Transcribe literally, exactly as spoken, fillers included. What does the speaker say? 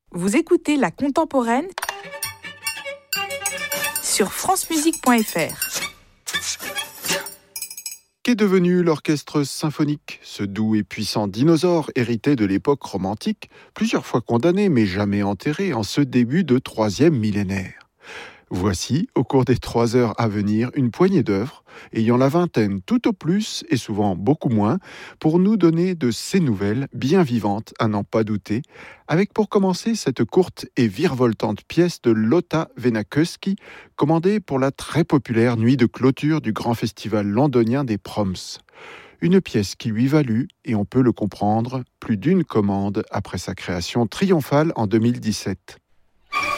Vous écoutez La Contemporaine sur francemusique point f r. Qu'est devenu l'orchestre symphonique, ce doux et puissant dinosaure hérité de l'époque romantique, plusieurs fois condamné mais jamais enterré en ce début de troisième millénaire? Voici, au cours des trois heures à venir, une poignée d'œuvres, ayant la vingtaine tout au plus, et souvent beaucoup moins, pour nous donner de ces nouvelles, bien vivantes, à n'en pas douter, avec pour commencer cette courte et virevoltante pièce de Lotta Venakeski, commandée pour la très populaire nuit de clôture du grand festival londonien des Proms. Une pièce qui lui valut, et on peut le comprendre, plus d'une commande après sa création triomphale en deux mille dix-sept.